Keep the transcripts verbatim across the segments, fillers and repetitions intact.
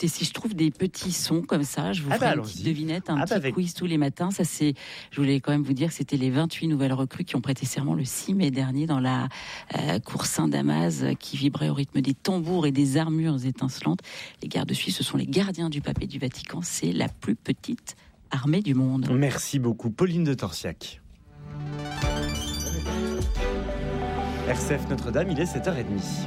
Et si je trouve des petits sons comme ça, je vous ah ferai bah, une petite devinette, un ah petit bah avec... quiz tous les matins. Ça, c'est, je voulais quand même vous dire que c'était les vingt-huit nouvelles recrues qui ont prêté serment le six mai dernier dans la euh, cour Saint-Damas, qui vibrait au rythme des tambours et des armures étincelantes. Les gardes suisses, ce sont les gardiens du pape et du Vatican. C'est la plus petite armée du monde. Merci beaucoup, Pauline de Torsiac. R C F Notre-Dame, il est sept heures trente.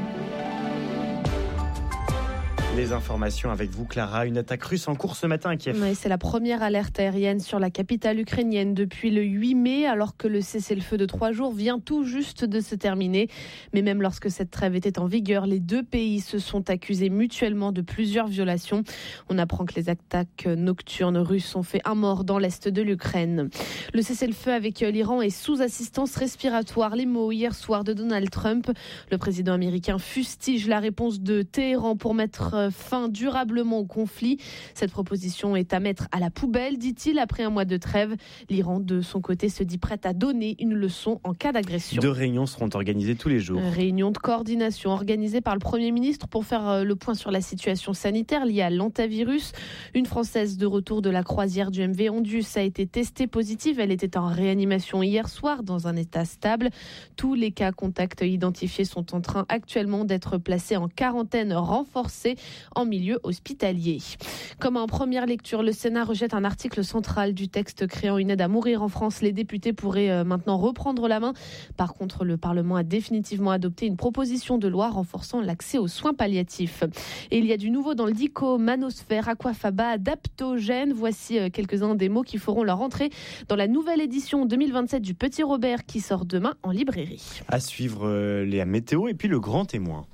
Les informations avec vous, Clara. Une attaque russe en cours ce matin à Kiev. Oui, c'est la première alerte aérienne sur la capitale ukrainienne depuis le huit mai, alors que le cessez-le-feu de trois jours vient tout juste de se terminer. Mais même lorsque cette trêve était en vigueur, les deux pays se sont accusés mutuellement de plusieurs violations. On apprend que les attaques nocturnes russes ont fait un mort dans l'est de l'Ukraine. Le cessez-le-feu avec l'Iran est sous assistance respiratoire. Les mots hier soir de Donald Trump. Le président américain fustige la réponse de Téhéran pour mettre fin durablement au conflit. Cette proposition est à mettre à la poubelle, dit-il, après un mois de trêve. L'Iran, de son côté, se dit prête à donner une leçon en cas d'agression. Deux réunions seront organisées tous les jours. Réunion de coordination organisée par le Premier ministre pour faire le point sur la situation sanitaire liée à l'hantavirus. Une Française de retour de la croisière du M V Ondus a été testée positive. Elle était en réanimation hier soir dans un état stable. Tous les cas contacts identifiés sont en train actuellement d'être placés en quarantaine renforcée en milieu hospitalier. Comme en première lecture, le Sénat rejette un article central du texte créant une aide à mourir en France. Les députés pourraient maintenant reprendre la main. Par contre, le Parlement a définitivement adopté une proposition de loi renforçant l'accès aux soins palliatifs. Et il y a du nouveau dans le dico, manosphère, aquafaba, adaptogène. Voici quelques-uns des mots qui feront leur entrée dans la nouvelle édition deux mille vingt-sept du Petit Robert qui sort demain en librairie. À suivre euh, les météos et puis le grand témoin.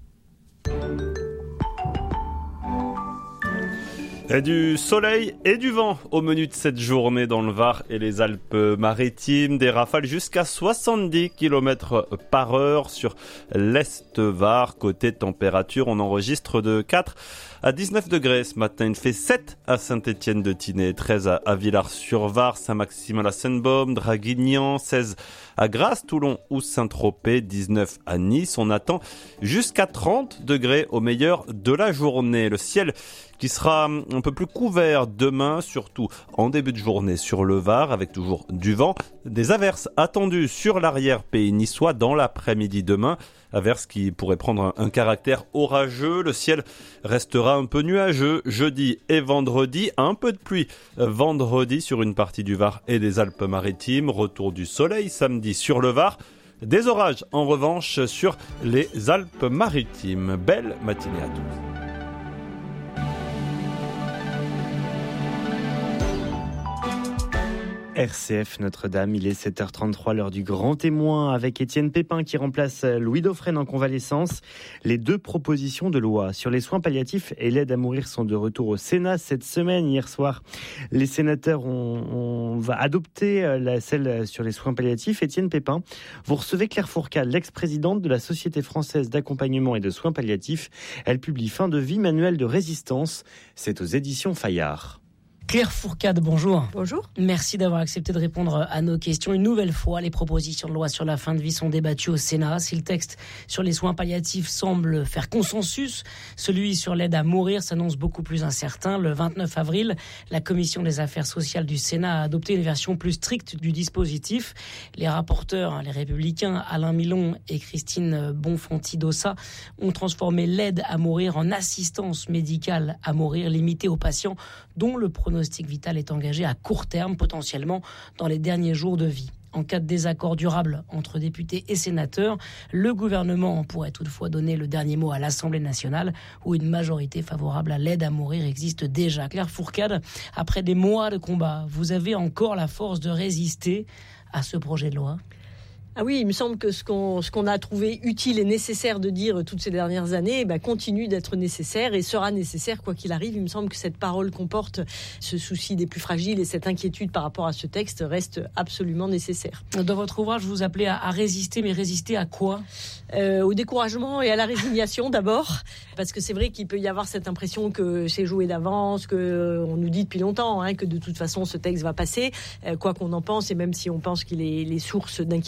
Et du soleil et du vent au menu de cette journée dans le Var et les Alpes-Maritimes. Des rafales jusqu'à soixante-dix kilomètres par heure sur l'Est Var. Côté température, on enregistre de quatre à dix-neuf degrés ce matin. Il fait sept à Saint-Étienne-de-Tinée, treize à Villars-sur-Var, Saint-Maximin à Seine-Baume, Draguignan, seize à Grasse, Toulon ou Saint-Tropez, dix-neuf à Nice. On attend jusqu'à trente degrés au meilleur de la journée. Le ciel qui sera un peu plus couvert demain, surtout en début de journée sur le Var, avec toujours du vent. Des averses attendues sur l'arrière-pays niçois dans l'après-midi demain. Averses qui pourraient prendre un, un caractère orageux. Le ciel restera un peu nuageux jeudi et vendredi. Un peu de pluie vendredi sur une partie du Var et des Alpes-Maritimes. Retour du soleil samedi sur le Var. Des orages en revanche sur les Alpes-Maritimes. Belle matinée à tous. R C F Notre-Dame, il est sept heures trente-trois, l'heure du grand témoin avec Étienne Pépin qui remplace Louis Dauphren en convalescence. Les deux propositions de loi sur les soins palliatifs et l'aide à mourir sont de retour au Sénat cette semaine. Hier soir, les sénateurs ont, ont va adopter la, celle sur les soins palliatifs. Étienne Pépin, vous recevez Claire Fourcade, l'ex-présidente de la Société française d'accompagnement et de soins palliatifs. Elle publie Fin de vie, manuel de résistance. C'est aux éditions Fayard. Claire Fourcade, bonjour. Bonjour. Merci d'avoir accepté de répondre à nos questions. Une nouvelle fois, les propositions de loi sur la fin de vie sont débattues au Sénat. Si le texte sur les soins palliatifs semble faire consensus, celui sur l'aide à mourir s'annonce beaucoup plus incertain. Le vingt-neuf avril, la Commission des affaires sociales du Sénat a adopté une version plus stricte du dispositif. Les rapporteurs, les Républicains, Alain Milon et Christine Bonfanti-Dossat, ont transformé l'aide à mourir en assistance médicale à mourir limitée aux patients dont le pronostic vital est engagé à court terme, potentiellement dans les derniers jours de vie. En cas de désaccord durable entre députés et sénateurs, le gouvernement pourrait toutefois donner le dernier mot à l'Assemblée nationale, où une majorité favorable à l'aide à mourir existe déjà. Claire Fourcade, après des mois de combat, vous avez encore la force de résister à ce projet de loi ? Ah oui, il me semble que ce qu'on, ce qu'on a trouvé utile et nécessaire de dire toutes ces dernières années bah, continue d'être nécessaire et sera nécessaire quoi qu'il arrive. Il me semble que cette parole comporte ce souci des plus fragiles et cette inquiétude par rapport à ce texte reste absolument nécessaire. Dans votre ouvrage, vous appelez à, à résister, mais résister à quoi ? euh, Au découragement et à la résignation d'abord, parce que c'est vrai qu'il peut y avoir cette impression que c'est joué d'avance, qu'on nous dit depuis longtemps hein, que de toute façon ce texte va passer, euh, quoi qu'on en pense, et même si on pense qu'il est les sources d'inquiétude,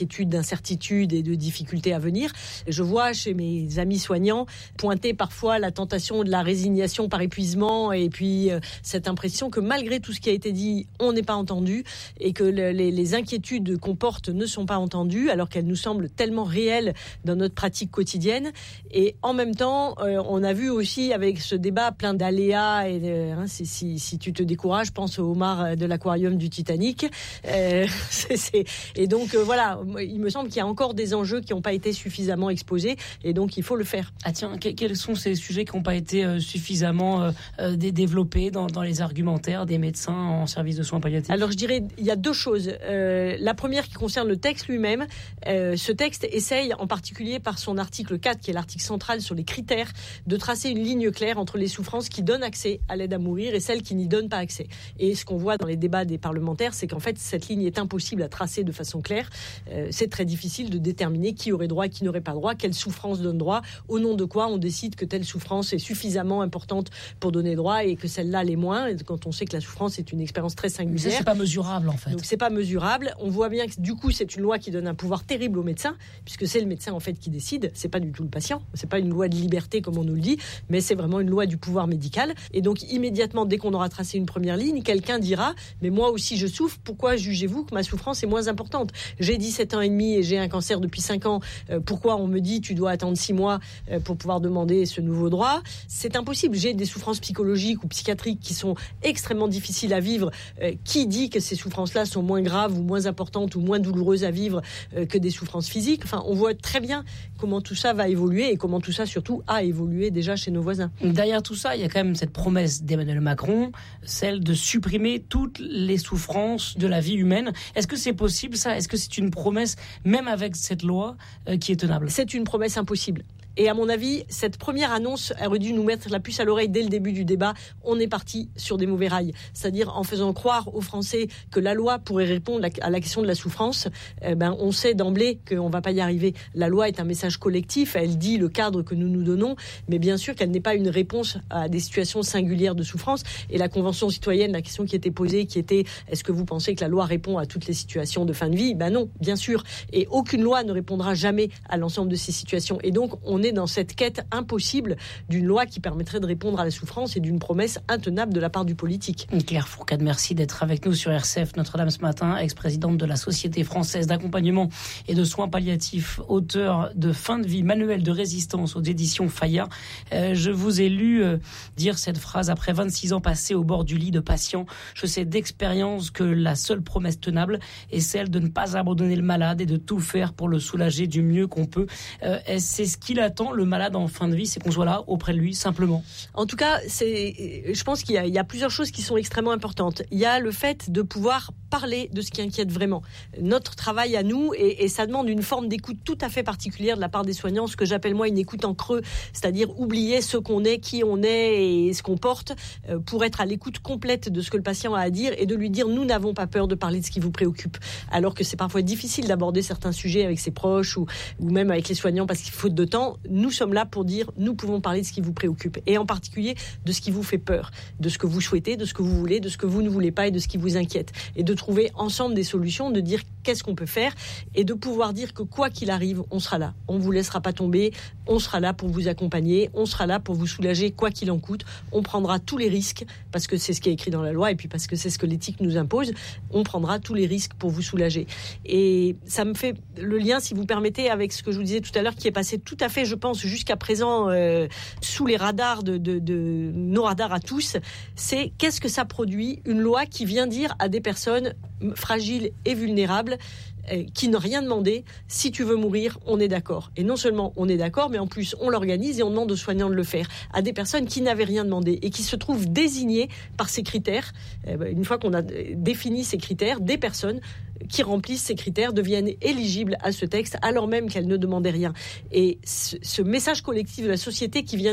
d'incertitudes et de difficultés à venir. Je vois chez mes amis soignants pointer parfois la tentation de la résignation par épuisement et puis euh, cette impression que malgré tout ce qui a été dit, on n'est pas entendu et que le, les, les inquiétudes qu'on porte ne sont pas entendues alors qu'elles nous semblent tellement réelles dans notre pratique quotidienne. Et en même temps, euh, on a vu aussi avec ce débat plein d'aléas et de, hein, si, si, si tu te décourages, pense au homard de l'aquarium du Titanic. Euh, c'est, c'est, et donc euh, voilà, il me semble qu'il y a encore des enjeux qui n'ont pas été suffisamment exposés et donc il faut le faire. Ah tiens, quels sont ces sujets qui n'ont pas été euh, suffisamment euh, développés dans, dans les argumentaires des médecins en service de soins palliatifs? Alors je dirais, il y a deux choses. Euh, la première qui concerne le texte lui-même. Euh, ce texte essaye, en particulier par son article quatre, qui est l'article central sur les critères, de tracer une ligne claire entre les souffrances qui donnent accès à l'aide à mourir et celles qui n'y donnent pas accès. Et ce qu'on voit dans les débats des parlementaires, c'est qu'en fait, cette ligne est impossible à tracer de façon claire. Euh, c'est très difficile de déterminer qui aurait droit, qui n'aurait pas droit, quelle souffrance donne droit, au nom de quoi on décide que telle souffrance est suffisamment importante pour donner droit et que celle-là l'est moins, quand on sait que la souffrance est une expérience très singulière. Mais ça, c'est pas mesurable, en fait. Donc, c'est pas mesurable. On voit bien que, du coup, c'est une loi qui donne un pouvoir terrible au médecin, puisque c'est le médecin, en fait, qui décide. C'est pas du tout le patient. C'est pas une loi de liberté, comme on nous le dit, mais c'est vraiment une loi du pouvoir médical. Et donc, immédiatement, dès qu'on aura tracé une première ligne, quelqu'un dira, mais moi aussi, je souffre. Pourquoi jugez-vous que ma souffrance est moins importante? J'ai dix-sept ans et demi et j'ai un cancer depuis cinq ans. Euh, pourquoi on me dit, tu dois attendre six mois euh, pour pouvoir demander ce nouveau droit? C'est impossible. J'ai des souffrances psychologiques ou psychiatriques qui sont extrêmement difficiles à vivre. Euh, qui dit que ces souffrances-là sont moins graves ou moins importantes ou moins douloureuses à vivre euh, que des souffrances physiques? Enfin, on voit très bien comment tout ça va évoluer et comment tout ça, surtout, a évolué déjà chez nos voisins. Derrière tout ça, il y a quand même cette promesse d'Emmanuel Macron, celle de supprimer toutes les souffrances de la vie humaine. Est-ce que c'est possible, ça? Est-ce que c'est une promesse, même avec cette loi, euh, qui est tenable? C'est une promesse impossible. Et à mon avis, cette première annonce aurait dû nous mettre la puce à l'oreille dès le début du débat. On est parti sur des mauvais rails. C'est-à-dire en faisant croire aux Français que la loi pourrait répondre à la question de la souffrance. Eh ben, on sait d'emblée qu'on ne va pas y arriver. La loi est un message collectif. Elle dit le cadre que nous nous donnons. Mais bien sûr qu'elle n'est pas une réponse à des situations singulières de souffrance. Et la Convention citoyenne, la question qui était posée, qui était est-ce que vous pensez que la loi répond à toutes les situations de fin de vie? Ben non, bien sûr. Et aucune loi ne répondra jamais à l'ensemble de ces situations. Et donc, on est dans cette quête impossible d'une loi qui permettrait de répondre à la souffrance et d'une promesse intenable de la part du politique. Claire Fourcade, merci d'être avec nous sur R C F Notre-Dame ce matin, ex-présidente de la Société française d'accompagnement et de soins palliatifs, auteur de Fin de vie, manuel de résistance aux éditions Fayard. Euh, je vous ai lu euh, dire cette phrase: après vingt-six ans passés au bord du lit de patients, je sais d'expérience que la seule promesse tenable est celle de ne pas abandonner le malade et de tout faire pour le soulager du mieux qu'on peut. Euh, c'est ce qu'il attend, le malade en fin de vie, c'est qu'on soit là auprès de lui simplement. En tout cas, c'est, je pense qu'il y a, il y a plusieurs choses qui sont extrêmement importantes. Il y a le fait de pouvoir parler de ce qui inquiète vraiment. Notre travail à nous, et, et ça demande une forme d'écoute tout à fait particulière de la part des soignants, ce que j'appelle moi une écoute en creux, c'est-à-dire oublier ce qu'on est, qui on est et ce qu'on porte, euh, pour être à l'écoute complète de ce que le patient a à dire et de lui dire nous n'avons pas peur de parler de ce qui vous préoccupe. Alors que c'est parfois difficile d'aborder certains sujets avec ses proches ou, ou même avec les soignants parce qu'il faut de temps. Nous sommes là pour dire nous pouvons parler de ce qui vous préoccupe et en particulier de ce qui vous fait peur, de ce que vous souhaitez, de ce que vous voulez, de ce que vous ne voulez pas et de ce qui vous inquiète, et de trouver ensemble des solutions, de dire qu'est-ce qu'on peut faire et de pouvoir dire que quoi qu'il arrive, on sera là, on vous laissera pas tomber, on sera là pour vous accompagner, on sera là pour vous soulager quoi qu'il en coûte, on prendra tous les risques parce que c'est ce qui est écrit dans la loi et puis parce que c'est ce que l'éthique nous impose, on prendra tous les risques pour vous soulager. Et ça me fait le lien, si vous permettez, avec ce que je vous disais tout à l'heure, qui est passé tout à fait, je pense, jusqu'à présent euh, sous les radars de, de, de nos radars à tous, c'est qu'est-ce que ça produit, une loi qui vient dire à des personnes fragiles et vulnérables euh, qui n'ont rien demandé, si tu veux mourir, on est d'accord. Et non seulement on est d'accord, mais en plus on l'organise et on demande aux soignants de le faire à des personnes qui n'avaient rien demandé et qui se trouvent désignées par ces critères. Euh, une fois qu'on a défini ces critères, des personnes qui remplissent ces critères deviennent éligibles à ce texte alors même qu'elles ne demandaient rien. Et ce, ce message collectif de la société qui vient dire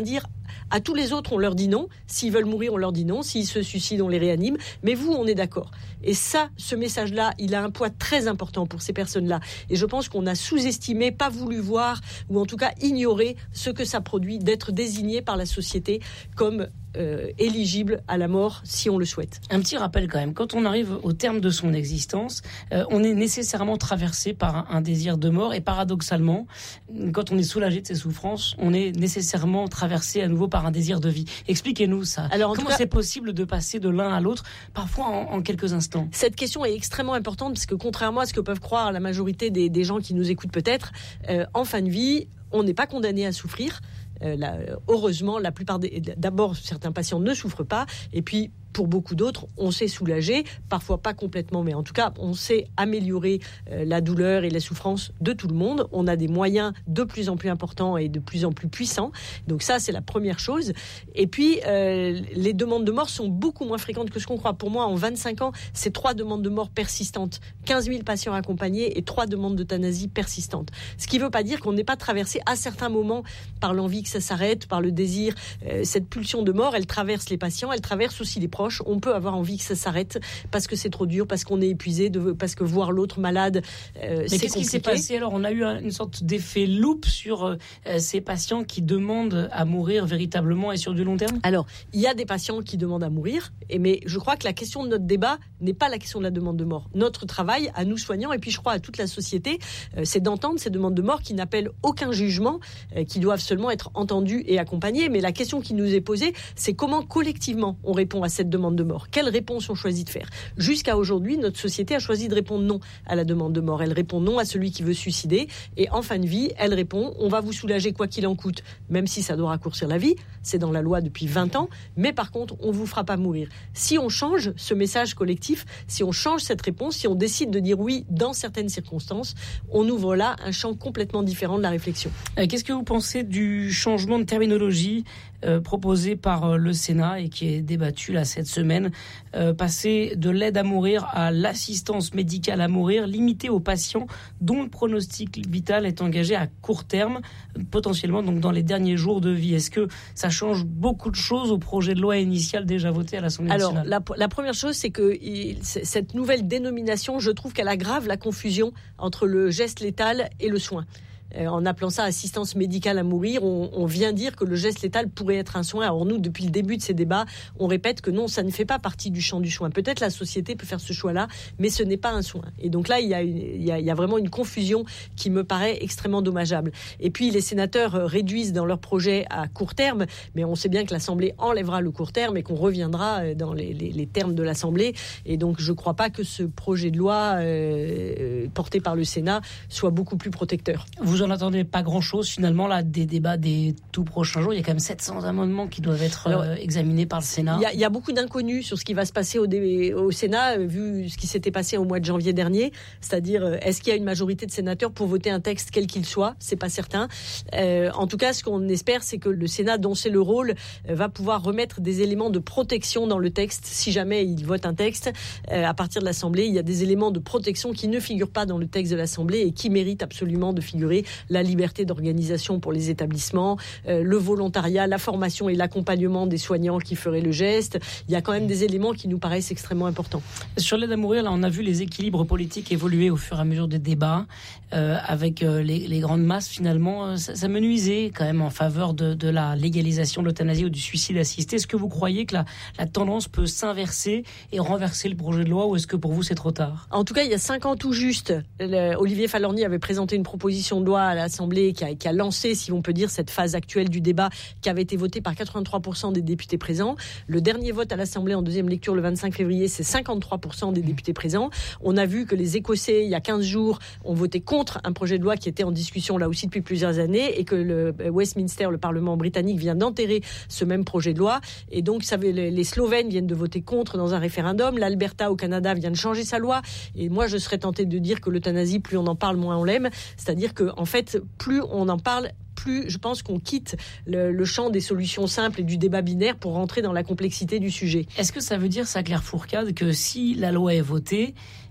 À tous les autres, on leur dit non. S'ils veulent mourir, on leur dit non. S'ils se suicident, on les réanime. Mais vous, on est d'accord. Et ça, ce message-là, il a un poids très important pour ces personnes-là. Et je pense qu'on a sous-estimé, pas voulu voir, ou en tout cas ignoré ce que ça produit d'être désigné par la société comme Euh, éligible à la mort si on le souhaite. Un petit rappel quand même, quand on arrive au terme de son existence, euh, on est nécessairement traversé par un, un désir de mort et paradoxalement, quand on est soulagé de ses souffrances, on est nécessairement traversé à nouveau par un désir de vie. Expliquez-nous ça. Alors, comment cas, c'est possible de passer de l'un à l'autre, parfois en, en quelques instants? Cette question est extrêmement importante parce que contrairement à ce que peuvent croire la majorité des, des gens qui nous écoutent peut-être, euh, en fin de vie, on n'est pas condamné à souffrir. Euh, là, heureusement, la plupart des, d'abord, certains patients ne souffrent pas, et puis pour beaucoup d'autres, on s'est soulagé, parfois pas complètement, mais en tout cas, on sait améliorer euh, la douleur et la souffrance de tout le monde. On a des moyens de plus en plus importants et de plus en plus puissants. Donc ça, c'est la première chose. Et puis, euh, les demandes de mort sont beaucoup moins fréquentes que ce qu'on croit. Pour moi, en vingt-cinq ans, c'est trois demandes de mort persistantes. quinze mille patients accompagnés et trois demandes d'euthanasie persistantes. Ce qui ne veut pas dire qu'on n'est pas traversé à certains moments par l'envie que ça s'arrête, par le désir. Euh, cette pulsion de mort, elle traverse les patients, elle traverse aussi les proches. On peut avoir envie que ça s'arrête parce que c'est trop dur, parce qu'on est épuisé, de, parce que voir l'autre malade, euh, c'est Mais qu'est-ce compliqué. qui s'est passé alors? On a eu une sorte d'effet loupe sur euh, ces patients qui demandent à mourir véritablement et sur du long terme? Alors, il y a des patients qui demandent à mourir, et mais je crois que la question de notre débat n'est pas la question de la demande de mort. Notre travail, à nous soignants, et puis je crois à toute la société, euh, c'est d'entendre ces demandes de mort qui n'appellent aucun jugement, euh, qui doivent seulement être entendues et accompagnées. Mais la question qui nous est posée, c'est comment collectivement on répond à cette demande de mort. Quelle réponse on choisit de faire? Jusqu'à aujourd'hui, notre société a choisi de répondre non à la demande de mort. Elle répond non à celui qui veut se suicider. Et en fin de vie, elle répond, on va vous soulager quoi qu'il en coûte, même si ça doit raccourcir la vie. C'est dans la loi depuis vingt ans. Mais par contre, on vous fera pas mourir. Si on change ce message collectif, si on change cette réponse, si on décide de dire oui dans certaines circonstances, on ouvre là un champ complètement différent de la réflexion. Euh, qu'est-ce que vous pensez du changement de terminologie euh, proposé par euh, le Sénat et qui est débattu là cette semaine, euh, passer de l'aide à mourir à l'assistance médicale à mourir, limitée aux patients dont le pronostic vital est engagé à court terme, potentiellement donc dans les derniers jours de vie. Est-ce que ça change beaucoup de choses au projet de loi initial déjà voté à l'Assemblée nationale? Alors, la, la première chose, c'est que il, cette nouvelle dénomination, je trouve qu'elle aggrave la confusion entre le geste létal et le soin. Euh, en appelant ça assistance médicale à mourir, on, on vient dire que le geste létal pourrait être un soin. Alors nous, depuis le début de ces débats, on répète que non, ça ne fait pas partie du champ du soin. Peut-être la société peut faire ce choix-là, mais ce n'est pas un soin. Et donc là, il y a, une, il y a, il y a vraiment une confusion qui me paraît extrêmement dommageable. Et puis les sénateurs réduisent dans leur projet à court terme, mais on sait bien que l'Assemblée enlèvera le court terme et qu'on reviendra dans les, les, les termes de l'Assemblée. Et donc je ne crois pas que ce projet de loi euh, porté par le Sénat soit beaucoup plus protecteur. Vous en attendez pas grand-chose finalement là des débats des tout prochains jours? Il y a quand même sept cents amendements qui doivent être Alors, euh, examinés par le Sénat. Il y, a, il y a beaucoup d'inconnus sur ce qui va se passer au, dé, au Sénat, vu ce qui s'était passé au mois de janvier dernier. C'est-à-dire, est-ce qu'il y a une majorité de sénateurs pour voter un texte quel qu'il soit? C'est pas certain. Euh, en tout cas, ce qu'on espère, c'est que le Sénat, dont c'est le rôle, euh, va pouvoir remettre des éléments de protection dans le texte. Si jamais il vote un texte, euh, à partir de l'Assemblée, il y a des éléments de protection qui ne figurent pas dans le texte de l'Assemblée et qui méritent absolument de figurer. La liberté d'organisation pour les établissements, euh, le volontariat, la formation et l'accompagnement des soignants qui feraient le geste. Il y a quand même des éléments qui nous paraissent extrêmement importants. Sur l'aide à mourir, là, on a vu les équilibres politiques évoluer au fur et à mesure des débats, euh, avec euh, les, les grandes masses finalement. Ça, ça me nuisait quand même en faveur de, de la légalisation de l'euthanasie ou du suicide assisté. Est-ce que vous croyez que la, la tendance peut s'inverser et renverser le projet de loi, ou est-ce que pour vous c'est trop tard? En tout cas, il y a cinq ans tout juste, le, Olivier Falorni avait présenté une proposition de loi à l'Assemblée qui a, qui a lancé, si on peut dire, cette phase actuelle du débat qui avait été votée par quatre-vingt-trois pour cent des députés présents. Le dernier vote à l'Assemblée en deuxième lecture le vingt-cinq février, c'est cinquante-trois pour cent des députés présents. On a vu que les Écossais, il y a quinze jours, ont voté contre un projet de loi qui était en discussion là aussi depuis plusieurs années et que le Westminster, le Parlement britannique, vient d'enterrer ce même projet de loi. Et donc, ça, les Slovènes viennent de voter contre dans un référendum. L'Alberta au Canada vient de changer sa loi. Et moi, je serais tentée de dire que l'euthanasie, plus on en parle, moins on l'aime. C'est-à-dire que, en fait, plus on en parle, plus je pense qu'on quitte le, le champ des solutions simples et du débat binaire pour rentrer dans la complexité du sujet. Est-ce que ça veut dire, ça, Claire Fourcade, que si la loi est votée,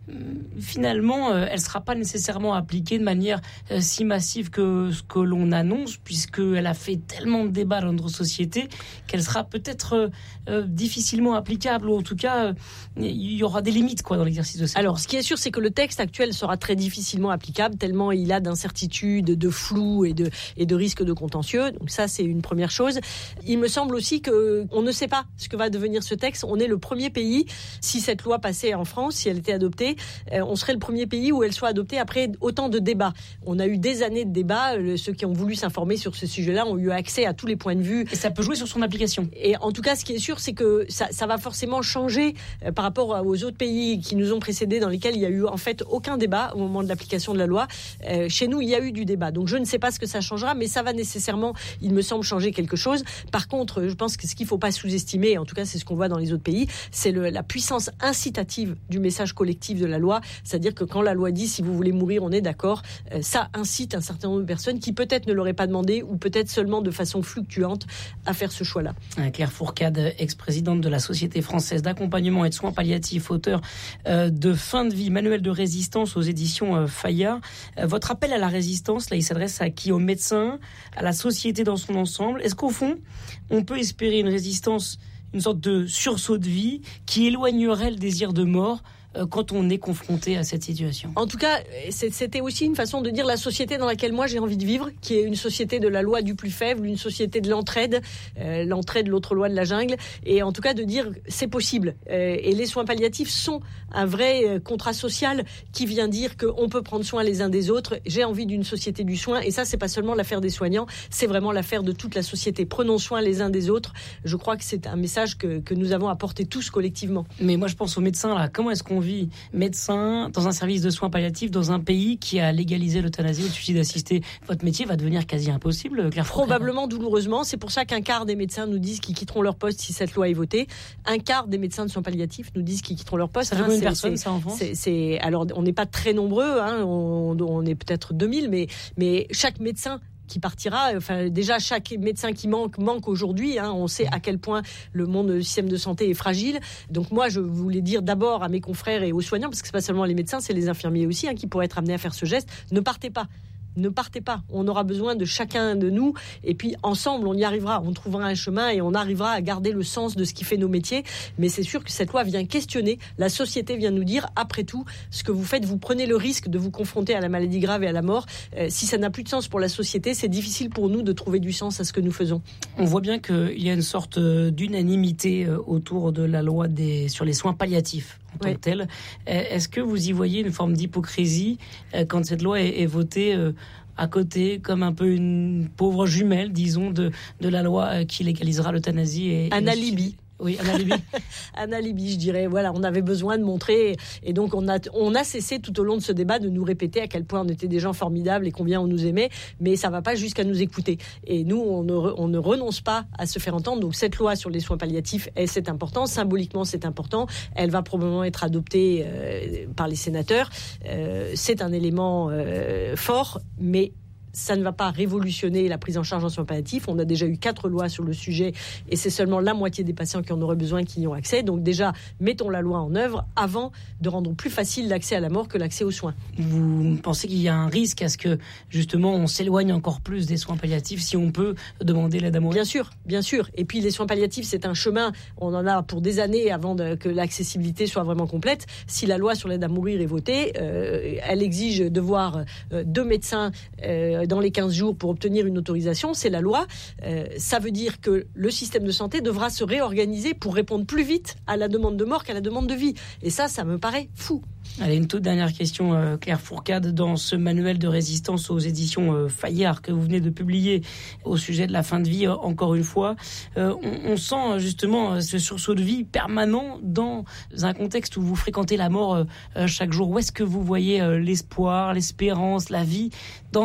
finalement, elle ne sera pas nécessairement appliquée de manière si massive que ce que l'on annonce, puisqu'elle a fait tellement de débats dans notre société qu'elle sera peut-être euh, difficilement applicable, ou en tout cas, il euh, y aura des limites quoi, dans l'exercice de cette Alors, loi. ce qui est sûr, c'est que le texte actuel sera très difficilement applicable, tellement il a d'incertitudes, de flou et de, et de risques de contentieux. Donc ça, c'est une première chose. Il me semble aussi qu'on ne sait pas ce que va devenir ce texte. On est le premier pays, si cette loi passait en France, si elle était adoptée, euh, on serait le premier pays où elle soit adoptée après autant de débats. On a eu des années de débats. Le, ceux qui ont voulu s'informer sur ce sujet-là ont eu accès à tous les points de vue. Et ça peut jouer sur son application. Et en tout cas, ce qui est sûr, c'est que ça, ça va forcément changer euh, par rapport aux autres pays qui nous ont précédés, dans lesquels il y a eu en fait aucun débat au moment de l'application de la loi. Euh, chez nous, il y a eu du débat. Donc je ne sais pas ce que ça changera, mais ça va nécessairement, il me semble, changer quelque chose. Par contre, je pense que ce qu'il ne faut pas sous-estimer, en tout cas c'est ce qu'on voit dans les autres pays, c'est le, la puissance incitative du message collectif de la loi. C'est-à-dire que quand la loi dit si vous voulez mourir, on est d'accord, euh, ça incite un certain nombre de personnes qui peut-être ne l'auraient pas demandé ou peut-être seulement de façon fluctuante à faire ce choix-là. Claire Fourcade, ex-présidente de la Société française d'accompagnement et de soins palliatifs, auteur euh, de Fin de vie, manuel de résistance aux éditions euh, Fayard. Euh, votre appel à la résistance, là, il s'adresse à qui? Aux médecins, à la société dans son ensemble. Est-ce qu'au fond, on peut espérer une résistance, une sorte de sursaut de vie qui éloignerait le désir de mort quand on est confronté à cette situation? En tout cas, c'était aussi une façon de dire la société dans laquelle moi j'ai envie de vivre, qui est une société de la loi du plus faible, une société de l'entraide, euh, l'entraide, l'autre loi de la jungle, et en tout cas de dire c'est possible. Euh, et les soins palliatifs sont un vrai euh, contrat social qui vient dire qu'on peut prendre soin les uns des autres. J'ai envie d'une société du soin, et ça c'est pas seulement l'affaire des soignants, c'est vraiment l'affaire de toute la société. Prenons soin les uns des autres. Je crois que c'est un message que, que nous avons apporté tous collectivement. Mais moi je pense aux médecins là. Comment est-ce qu'on vit médecin dans un service de soins palliatifs dans un pays qui a légalisé l'euthanasie ou le suicide assisté? Votre métier va devenir quasi impossible, Claire Fourcade. Probablement douloureusement. C'est pour ça qu'un quart des médecins nous disent qu'ils quitteront leur poste si cette loi est votée. Un quart des médecins de soins palliatifs nous disent qu'ils quitteront leur poste. Ça fait hein, combien de personnes, ça, en France? c'est, c'est, Alors, on n'est pas très nombreux. Hein, on, on est peut-être deux mille, mais, mais chaque médecin qui partira, enfin déjà chaque médecin qui manque manque aujourd'hui, hein, on sait à quel point le monde du système de santé est fragile. Donc moi je voulais dire d'abord à mes confrères et aux soignants, parce que c'est pas seulement les médecins, c'est les infirmiers aussi hein, qui pourraient être amenés à faire ce geste, ne partez pas. Ne partez pas, on aura besoin de chacun de nous et puis ensemble on y arrivera, on trouvera un chemin et on arrivera à garder le sens de ce qui fait nos métiers. Mais c'est sûr que cette loi vient questionner, la société vient nous dire, après tout, ce que vous faites, vous prenez le risque de vous confronter à la maladie grave et à la mort. Euh, si ça n'a plus de sens pour la société, c'est difficile pour nous de trouver du sens à ce que nous faisons. On voit bien qu'il y a une sorte d'unanimité autour de la loi des, sur les soins palliatifs en tant oui. que telle. Est-ce que vous y voyez une forme d'hypocrisie quand cette loi est, est votée à côté, comme un peu une pauvre jumelle, disons, de, de la loi qui légalisera l'euthanasie et, Un et alibi. Oui, un alibi. Un alibi, je dirais. Voilà, on avait besoin de montrer, et donc on a on a cessé tout au long de ce débat de nous répéter à quel point on était des gens formidables et combien on nous aimait, mais ça va pas jusqu'à nous écouter. Et nous, on ne on ne renonce pas à se faire entendre. Donc cette loi sur les soins palliatifs, elle, c'est important. Symboliquement, c'est important. Elle va probablement être adoptée euh, par les sénateurs. Euh, c'est un élément euh, fort, mais ça ne va pas révolutionner la prise en charge en soins palliatifs. On a déjà eu quatre lois sur le sujet et c'est seulement la moitié des patients qui en auraient besoin qui y ont accès. Donc déjà, mettons la loi en œuvre avant de rendre plus facile l'accès à la mort que l'accès aux soins. Vous pensez qu'il y a un risque à ce que, justement, on s'éloigne encore plus des soins palliatifs si on peut demander l'aide à mourir? Bien sûr, bien sûr. Et puis les soins palliatifs, c'est un chemin, on en a pour des années avant de, que l'accessibilité soit vraiment complète. Si la loi sur l'aide à mourir est votée, euh, elle exige de voir euh, deux médecins euh, dans les quinze jours pour obtenir une autorisation, c'est la loi. Euh, ça veut dire que le système de santé devra se réorganiser pour répondre plus vite à la demande de mort qu'à la demande de vie. Et ça, ça me paraît fou. Allez, une toute dernière question, euh, Claire Fourcade. Dans ce manuel de résistance aux éditions euh, Fayard que vous venez de publier au sujet de la fin de vie, euh, encore une fois, euh, on, on sent justement euh, ce sursaut de vie permanent dans un contexte où vous fréquentez la mort euh, chaque jour. Où est-ce que vous voyez euh, l'espoir, l'espérance, la vie dans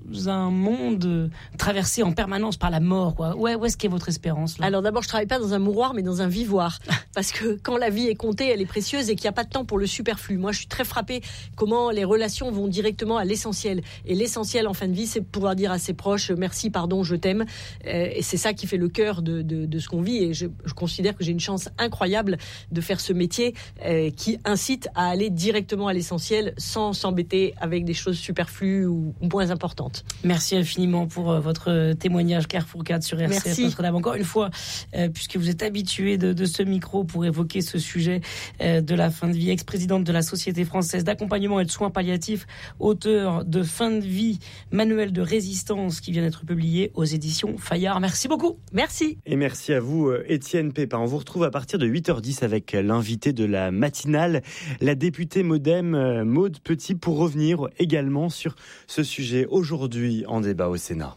un monde traversé en permanence par la mort, quoi. Où est-ce qu'est votre espérance là ? Alors d'abord, je travaille pas dans un mouroir, mais dans un vivoire. Parce que quand la vie est comptée, elle est précieuse et qu'il n'y a pas de temps pour le superflu. Moi, je suis très frappée comment les relations vont directement à l'essentiel. Et l'essentiel en fin de vie, c'est de pouvoir dire à ses proches merci, pardon, je t'aime. Et c'est ça qui fait le cœur de, de, de ce qu'on vit. Et je, je considère que j'ai une chance incroyable de faire ce métier euh, qui incite à aller directement à l'essentiel sans s'embêter avec des choses superflues ou moins importantes. Merci infiniment pour euh, votre témoignage, Claire Fourcade sur R C F Notre-Dame. Encore une fois, euh, puisque vous êtes habituée de, de ce micro pour évoquer ce sujet euh, de la fin de vie, ex-présidente de la Société française d'accompagnement et de soins palliatifs, auteur de Fin de vie, manuel de résistance qui vient d'être publié aux éditions Fayard. Merci beaucoup. Merci. Et merci à vous, Étienne Pépin. On vous retrouve à partir de huit heures dix avec l'invité de la matinale, la députée Modem, Maude Petit, pour revenir également sur ce sujet aujourd'hui en débat au Sénat.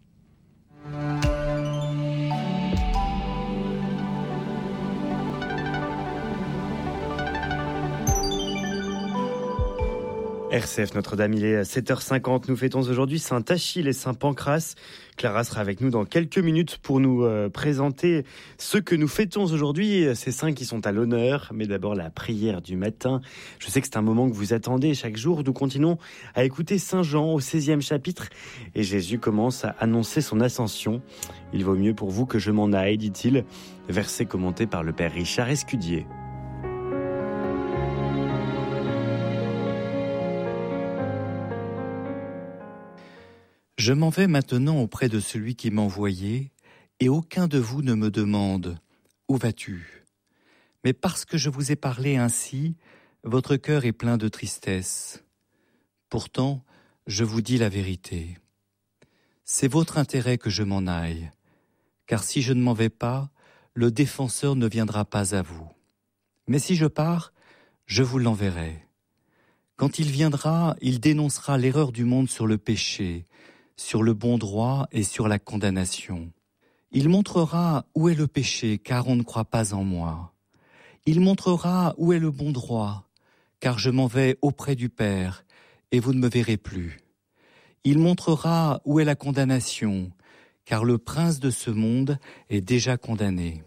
R C F Notre-Dame, il est sept heures cinquante. Nous fêtons aujourd'hui Saint-Achille et Saint-Pancrace. Clara sera avec nous dans quelques minutes pour nous euh, présenter ce que nous fêtons aujourd'hui, ces saints qui sont à l'honneur. Mais d'abord, la prière du matin. Je sais que c'est un moment que vous attendez chaque jour. Nous continuons à écouter Saint Jean au seizième chapitre. Et Jésus commence à annoncer son ascension. Il vaut mieux pour vous que je m'en aille, dit-il. Verset commenté par le père Richard Escudier. Je m'en vais maintenant auprès de celui qui m'a envoyé, et aucun de vous ne me demande « Où vas-tu » Mais parce que je vous ai parlé ainsi, votre cœur est plein de tristesse. Pourtant, je vous dis la vérité. C'est votre intérêt que je m'en aille, car si je ne m'en vais pas, le défenseur ne viendra pas à vous. Mais si je pars, je vous l'enverrai. Quand il viendra, il dénoncera l'erreur du monde sur le péché, sur le bon droit et sur la condamnation. Il montrera où est le péché, car on ne croit pas en moi. Il montrera où est le bon droit, car je m'en vais auprès du Père, et vous ne me verrez plus. Il montrera où est la condamnation, car le prince de ce monde est déjà condamné.